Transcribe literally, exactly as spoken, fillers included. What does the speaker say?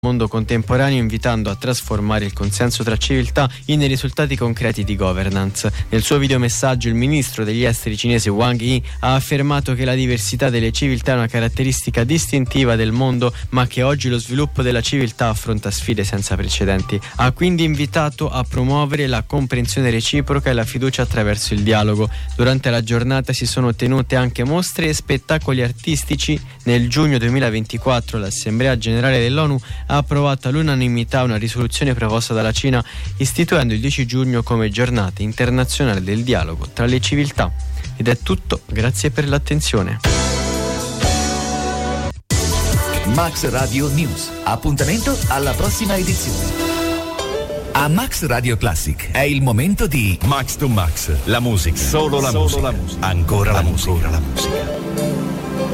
mondo contemporaneo, invitando a trasformare il consenso tra civiltà in risultati concreti di governance. Nel suo videomessaggio il ministro degli esteri cinese Wang Yi ha affermato che la diversità delle civiltà è una caratteristica distintiva del mondo, ma che oggi lo sviluppo della civiltà affronta sfide senza precedenti. Ha quindi invitato a promuovere la comprensione reciproca e la fiducia attraverso il dialogo. Durante la giornata si sono tenute anche mostre e spettacoli artistici. Nel giugno duemilaventiquattro l'Assemblea Generale dell'ONU ha approvato all'unanimità una risoluzione proposta dalla Cina istituendo il dieci giugno come giornata internazionale del dialogo tra le civiltà. Ed è tutto, grazie per l'attenzione. Max Radio News. Appuntamento alla prossima edizione. A Max Radio Classic è il momento di Max to Max, la musica, solo la, solo musica. la musica, ancora la musica, ancora la musica.